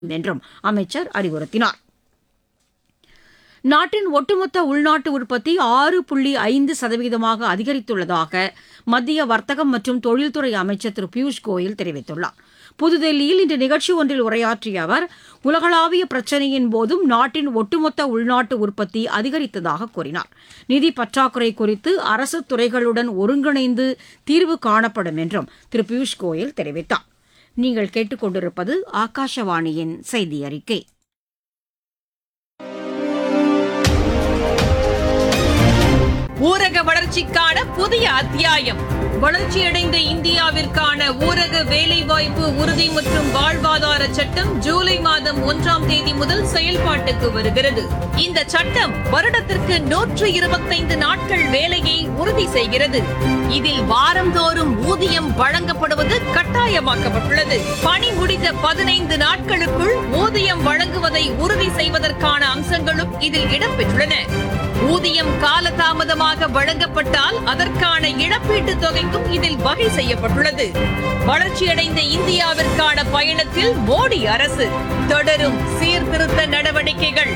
என்றும் அமைச்சர் அறிவுறுத்தினார். நாட்டின் ஒட்டுமொத்த உள்நாட்டு உற்பத்தி 6.5% அதிகரித்துள்ளதாக மத்திய வர்த்தகம் மற்றும் தொழில்துறை அமைச்சர் திரு பியூஷ் கோயல் தெரிவித்துள்ளார். புதுதில்லியில் இன்று நிகழ்ச்சி ஒன்றில் உரையாற்றிய அவர், உலகளாவிய பிரச்சினையின் போதும் நாட்டின் ஒட்டுமொத்த உள்நாட்டு உற்பத்தி அதிகரித்ததாக கூறினார். நிதி பற்றாக்குறை குறித்து அரசு துறைகளுடன் ஒருங்கிணைந்து தீர்வு காணப்படும் என்றும் திரு பியூஷ் கோயல் தெரிவித்தார். நீங்கள் கேட்டுக்கொண்டிருப்பது ஆகாஷவாணியின் செய்தி அறிக்கை. ஊரக வளர்ச்சிக்கான புதிய அத்தியாயம். வளர்ச்சியடைந்த இந்தியாவிற்கான ஊரக வேலைவாய்ப்பு உறுதி மற்றும் வாழ்வாதார சட்டம் ஜூலை மாதம் 1ஆம் தேதி முதல் செயல்பாட்டுக்கு வருகிறது. இந்த சட்டம் வருடத்திற்கு 125 நாட்கள் வேலையை உறுதி செய்கிறது. இதில் வாரந்தோறும் ஊதியம் வழங்கப்படுவது கட்டாயமாக்கப்பட்டுள்ளது. பணி முடிந்த 15 நாட்களுக்குள் ஊதியம் வழங்குவதை உறுதி செய்வதற்கான அம்சங்களும் இதில் இடம்பெற்றுள்ளன. ஊதியம் காலதாமதமாக வழங்கப்பட்டால் அதற்கான இழப்பீட்டுத் தொகைக்கும் இதில் வகை செய்யப்பட்டுள்ளது. வளர்ச்சியடைந்த இந்தியாவிற்கான பயணத்தில் மோடி அரசு தொடரும் சீர்திருத்த நடவடிக்கைகள்.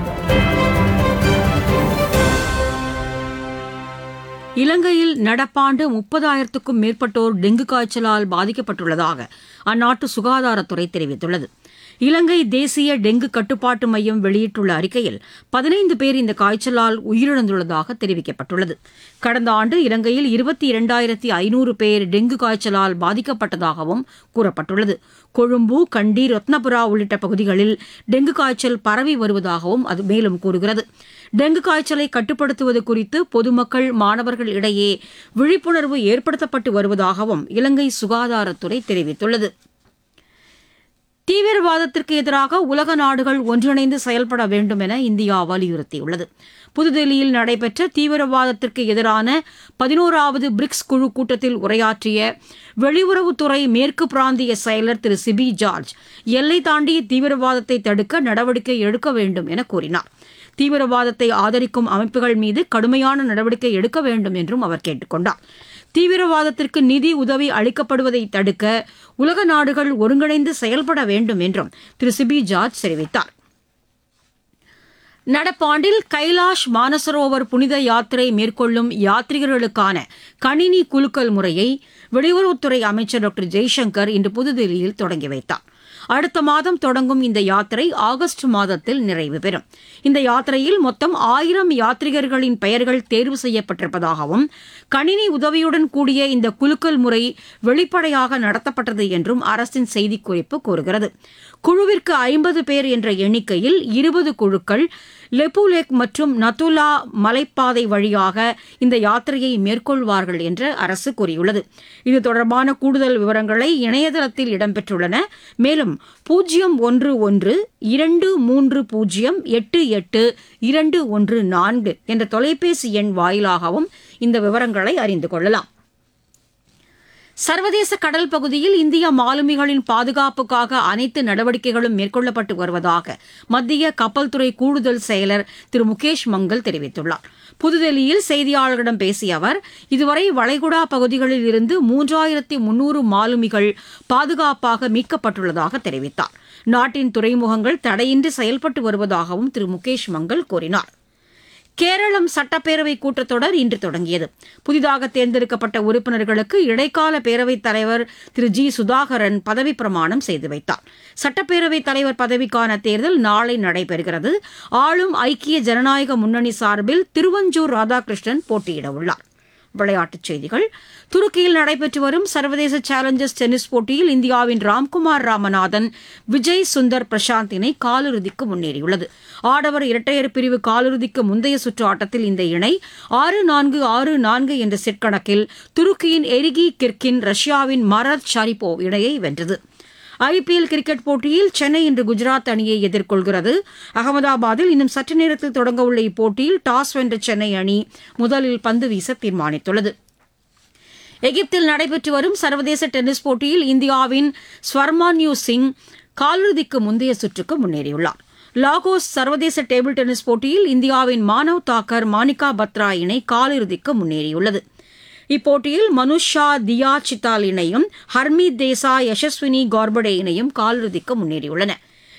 இலங்கையில் நடப்பாண்டு 30,000க்கும் மேற்பட்டோர் டெங்கு காய்ச்சலால் பாதிக்கப்பட்டுள்ளதாக அந்நாட்டு சுகாதாரத்துறை தெரிவித்துள்ளது. இலங்கை தேசிய டெங்கு கட்டுப்பாட்டு மையம் வெளியிட்டுள்ள அறிக்கையில் 15 பேர் இந்த காய்ச்சலால் உயிரிழந்துள்ளதாக தெரிவிக்கப்பட்டுள்ளது. கடந்த ஆண்டு இலங்கையில் 22,500 பேர் டெங்கு காய்ச்சலால் பாதிக்கப்பட்டதாகவும் கூறப்பட்டுள்ளது. கொழும்பு, கண்டி, ரத்னபுரா உள்ளிட்ட பகுதிகளில் டெங்கு காய்ச்சல் பரவி வருவதாகவும் அது மேலும் கூறுகிறது. டெங்கு காய்ச்சலை கட்டுப்படுத்துவது குறித்து பொதுமக்கள், மாணவர்கள் இடையே விழிப்புணர்வு ஏற்படுத்தப்பட்டு வருவதாகவும் இலங்கை சுகாதாரத்துறை தெரிவித்துள்ளது. தீவிரவாதத்திற்கு எதிராக உலக நாடுகள் ஒன்றிணைந்து செயல்பட வேண்டும் என இந்தியா வலியுறுத்தியுள்ளது. புதுதில்லியில் நடைபெற்ற தீவிரவாதத்திற்கு எதிரான 11வது பிரிக்ஸ் குழு கூட்டத்தில் உரையாற்றிய வெளியுறவுத்துறை மேற்கு பிராந்திய செயலர் திரு சிபி ஜார்ஜ், எல்லை தாண்டிய தீவிரவாதத்தை தடுக்க நடவடிக்கை எடுக்க வேண்டும் என கூறினார். தீவிரவாதத்தை ஆதரிக்கும் அமைப்புகள் மீது கடுமையான நடவடிக்கை எடுக்க வேண்டும் என்றும் அவர் கேட்டுக் கொண்டார். தீவிரவாதத்திற்கு நிதி உதவி அளிக்கப்படுவதை தடுக்க உலக நாடுகள் ஒருங்கிணைந்து செயல்பட வேண்டும் என்றும் திரு சிபி ஜார்ஜ் தெரிவித்தார். நடப்பாண்டில் கைலாஷ் மானசரோவர் புனித யாத்திரை மேற்கொள்ளும் யாத்ரீகர்களுக்கான கணினி குலுக்கல் முறையை வெளியுறவுத்துறை அமைச்சர் டாக்டர் ஜெய்சங்கர் இன்று புதுதில்லியில் தொடங்கி வைத்தார். அடுத்த மாதம் தொடங்கும் இந்த யாத்திரை ஆகஸ்ட் மாதத்தில் நிறைவு பெறும். இந்த யாத்திரையில் மொத்தம் 1000 யாத்ரீகர்களின் பெயர்கள் தேர்வு செய்யப்பட்டிருப்பதாகவும் கணினி உதவியுடன் கூடிய இந்த குலுக்கல் முறை வெளிப்படையாக நடத்தப்பட்டது என்றும் அரசின் செய்திக்குறிப்பு கூறுகிறது. குழுவிற்கு 50 பேர் என்ற எண்ணிக்கையில் 20 குழுக்கள் லெப்புலேக் மற்றும் நதுலா மலைப்பாதை வழியாக இந்த யாத்திரையை மேற்கொள்வார்கள் என்று அரசு கூறியுள்ளது. இது தொடர்பான கூடுதல் விவரங்களை இணையதளத்தில் இடம்பெற்றுள்ளன. மேலும் 01123088214 என்ற தொலைபேசி எண் வாயிலாகவும் இந்த விவரங்களை அறிந்து கொள்ளலாம். சர்வதேச கடல் பகுதியில் இந்திய மாலுமிகளின் பாதுகாப்புக்காக அனைத்து நடவடிக்கைகளும் மேற்கொள்ளப்பட்டு வருவதாக மத்திய கப்பல் துறை கூடுதல் செயலர் திரு முகேஷ் மங்கல் தெரிவித்துள்ளார். புதுதில்லியில் செய்தியாளர்களிடம் பேசிய அவர், இதுவரை வளைகுடா பகுதிகளில் இருந்து 3,300 மாலுமிகள் பாதுகாப்பாக மீட்கப்பட்டுள்ளதாக தெரிவித்தார். நாட்டின் துறைமுகங்கள் தடையின்றி செயல்பட்டு வருவதாகவும் திரு முகேஷ் மங்கல் கூறினார். கேரளம் சட்டப்பேரவை கூட்டத்தொடர் இன்று தொடங்கியது. புதிதாக தேர்ந்தெடுக்கப்பட்ட உறுப்பினர்களுக்கு இடைக்கால பேரவைத் தலைவர் திரு ஜி சுதாகரன் பதவிப் பிரமாணம் செய்து வைத்தார். சட்டப்பேரவைத் தலைவர் பதவிக்கான தேர்தல் நாளை நடைபெறுகிறது. ஆளும் ஐக்கிய ஜனநாயக முன்னணி சார்பில் திருவஞ்சூர் ராதாகிருஷ்ணன் போட்டியிட உள்ளார். விளையாட்டுச் செய்திகள். துருக்கியில் நடைபெற்று வரும் சர்வதேச சேலஞ்சர்ஸ் டென்னிஸ் போட்டியில் இந்தியாவின் ராம்குமார் ராமநாதன், விஜய் சுந்தர் பிரசாந்த் இணை காலிறுதிக்கு முன்னேறியுள்ளது. ஆடவர் இரட்டையர் பிரிவு காலிறுதிக்கு முந்தைய சுற்று ஆட்டத்தில் இந்த இணை 6-4, 6-4 என்ற செட் கணக்கில் துருக்கியின் எரிகி கிர்கின், ரஷ்யாவின் மரத் ஷரிபோவ் இணையை வென்றது. ஐபிஎல் கிரிக்கெட் போட்டியில் சென்னை இன்று குஜராத் அணியை எதிர்கொள்கிறது. அகமதாபாத்தில் இன்னும் சற்று நேரத்தில் தொடங்கவுள்ள இப்போட்டியில் டாஸ் வென்ற சென்னை அணி முதலில் பந்து வீச தீர்மானித்துள்ளது. எகிப்தில் நடைபெற்று வரும் சர்வதேச டென்னிஸ் போட்டியில் இந்தியாவின் ஸ்வர்மான்யூ சிங் காலிறுதிக்கு முந்தைய சுற்றுக்கு முன்னேறியுள்ளார். லாகோஸ் சர்வதேச டேபிள் டென்னிஸ் போட்டியில் இந்தியாவின் மானவ் தாக்கர், மானிகா பத்ரா இணை காலிறுதிக்கு முன்னேறியுள்ளது. இப்போட்டியில் மனுஷா தியா சித்தால் இணையும், ஹர்மீத் தேசாய், யசஸ்வினி கார்படே இணையும் காலிறுதிக்கு முன்னேறியுள்ளன.